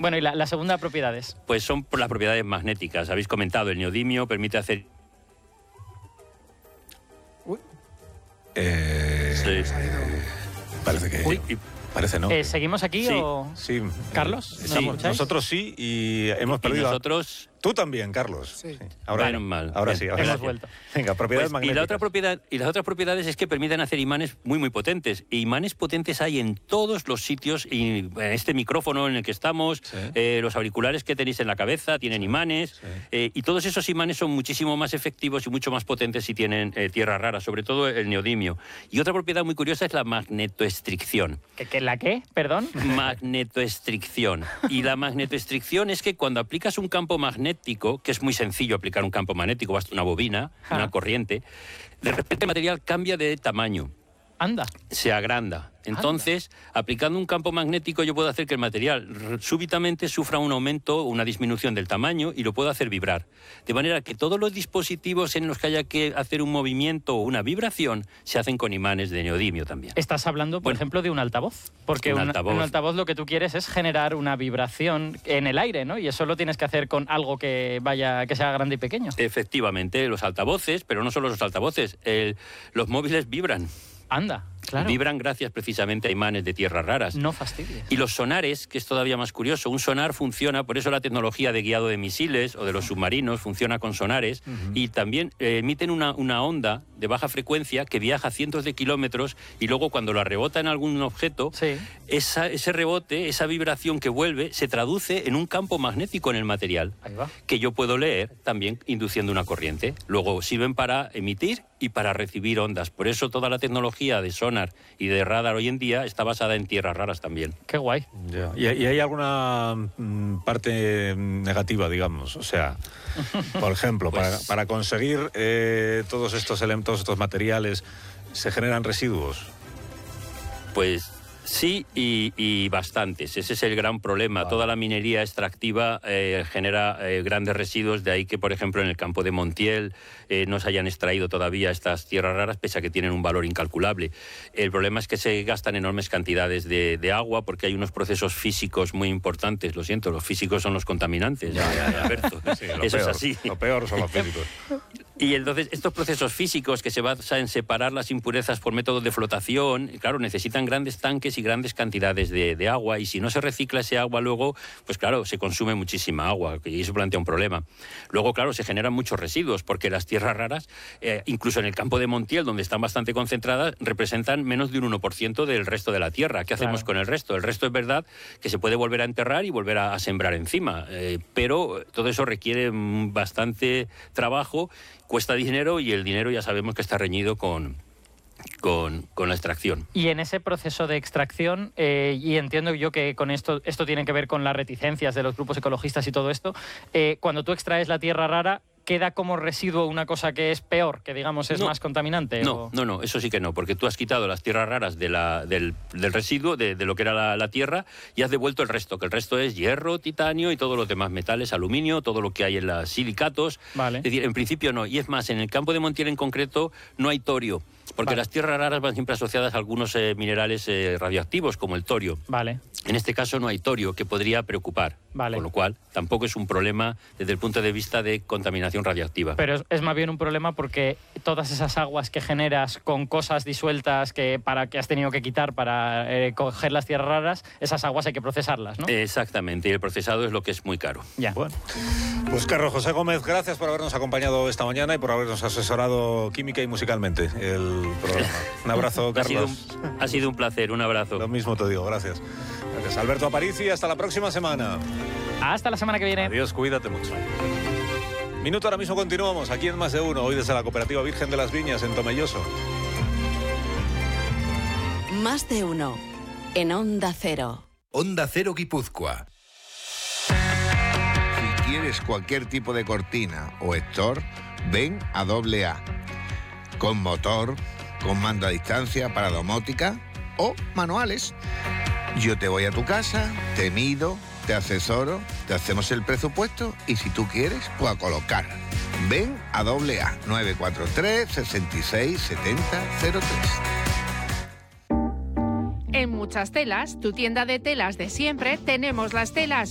Bueno, y la segunda propiedad es... Pues son por las propiedades magnéticas. Habéis comentado, el neodimio permite hacer... Sí. Parece que... Uy, parece no. ¿Seguimos aquí Sí. o...? Sí. ¿Carlos? Sí, nosotros sí, y hemos y perdido... nosotros... Tú también, Carlos. Sí. Ahora, Menos mal. ahora Bien, sí. Ahora hemos sí. vuelto. Venga, propiedades Pues, magnéticas. y las otras propiedades es que permiten hacer imanes muy, muy potentes. E imanes potentes hay en todos los sitios. Y este micrófono en el que estamos, los auriculares que tenéis en la cabeza tienen imanes. Y todos esos imanes son muchísimo más efectivos y mucho más potentes si tienen tierras raras, sobre todo el neodimio. Y otra propiedad muy curiosa es la magnetoestricción. ¿La qué? ¿Perdón? Magnetoestricción. Y la magnetoestricción es que cuando aplicas un campo magnético, que es muy sencillo aplicar un campo magnético, basta una bobina, una corriente, de repente el material cambia de tamaño. Anda. Se agranda. Entonces, aplicando un campo magnético, yo puedo hacer que el material súbitamente sufra un aumento o una disminución del tamaño y lo puedo hacer vibrar. De manera que todos los dispositivos en los que haya que hacer un movimiento o una vibración se hacen con imanes de neodimio también. Estás hablando, por ejemplo, de un altavoz. Porque un altavoz lo que tú quieres es generar una vibración en el aire, ¿no? Y eso lo tienes que hacer con algo que sea grande y pequeño. Efectivamente, los altavoces, pero no solo los altavoces, los móviles vibran. Anda, claro. Vibran gracias precisamente a imanes de tierras raras. No fastidies. Y los sonares, que es todavía más curioso, un sonar funciona, por eso la tecnología de guiado de misiles o de los submarinos funciona con sonares, y también emiten una onda de baja frecuencia que viaja cientos de kilómetros y luego cuando la rebota en algún objeto, ese rebote, esa vibración que vuelve, se traduce en un campo magnético en el material, Ahí va. que yo puedo leer también induciendo una corriente. Luego sirven para emitir y para recibir ondas. Por eso toda la tecnología de sonar y de radar hoy en día está basada en tierras raras también. Qué guay. Ya. ¿Y hay alguna parte negativa, digamos? O sea, por ejemplo, Pues, para conseguir todos estos elementos, estos materiales, ¿se generan residuos? Pues sí, y bastantes. Ese es el gran problema. Toda la minería extractiva genera grandes residuos, de ahí que, por ejemplo, en el campo de Montiel no se hayan extraído todavía estas tierras raras, pese a que tienen un valor incalculable. El problema es que se gastan enormes cantidades de agua, porque hay unos procesos físicos muy importantes. Lo siento, los físicos son los contaminantes. Alberto. Sí, Eso es así. Lo peor son los físicos. Y entonces estos procesos físicos que se basan en separar las impurezas por métodos de flotación, claro, necesitan grandes tanques y grandes cantidades de agua, y si no se recicla ese agua luego, pues claro, se consume muchísima agua y eso plantea un problema. Luego, claro, se generan muchos residuos porque las tierras raras, incluso en el campo de Montiel, donde están bastante concentradas, representan menos de un 1% del resto de la tierra. ¿Qué hacemos con el resto? El resto es verdad que se puede volver a enterrar y volver a sembrar encima, pero todo eso requiere bastante trabajo, cuesta dinero, y el dinero ya sabemos que está reñido con la extracción. Y en ese proceso de extracción, y entiendo yo que con esto tiene que ver con las reticencias de los grupos ecologistas y todo esto, cuando tú extraes la tierra rara, ¿queda como residuo una cosa que es peor, que digamos es más contaminante? No, eso sí que no, porque tú has quitado las tierras raras del residuo, de lo que era la tierra, y has devuelto el resto, que el resto es hierro, titanio y todos los demás metales, aluminio, todo lo que hay en los silicatos. Vale. Es decir, en principio no. Y es más, en el campo de Montiel en concreto no hay torio, porque las tierras raras van siempre asociadas a algunos minerales radioactivos, como el torio. Vale. En este caso no hay torio, que podría preocupar. Vale. Con lo cual, tampoco es un problema desde el punto de vista de contaminación radioactiva. Pero es más bien un problema porque todas esas aguas que generas con cosas disueltas que has tenido que quitar para coger las tierras raras, esas aguas hay que procesarlas, ¿no? Exactamente, y el procesado es lo que es muy caro. Ya. Bueno, pues Carlos José Gómez, gracias por habernos acompañado esta mañana y por habernos asesorado química y musicalmente el programa. Un abrazo, Carlos. Ha sido un placer, un abrazo. Lo mismo te digo, gracias. Gracias, Alberto Aparici, hasta la próxima semana. Hasta la semana que viene. Adiós, cuídate mucho. Minuto, ahora mismo continuamos aquí en Más de Uno, hoy desde la Cooperativa Virgen de las Viñas en Tomelloso. Más de Uno, en Onda Cero. Onda Cero Guipúzcoa. Si quieres cualquier tipo de cortina o store, ven a AA. Con motor, con mando a distancia para domótica o manuales. Yo te voy a tu casa, te mido, te asesoro, te hacemos el presupuesto y si tú quieres, pues a colocar. Ven a AA 943 66 70 03. En Muchas Telas, tu tienda de telas de siempre, tenemos las telas